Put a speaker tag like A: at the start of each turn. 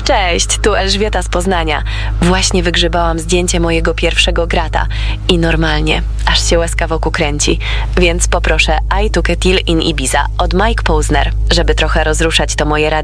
A: Cześć, tu Elżbieta z Poznania. Właśnie wygrzebałam zdjęcie mojego pierwszego grata i normalnie, aż się łezka wokół kręci. Więc poproszę I Took a Till in Ibiza od Mike Posner, żeby trochę rozruszać to moje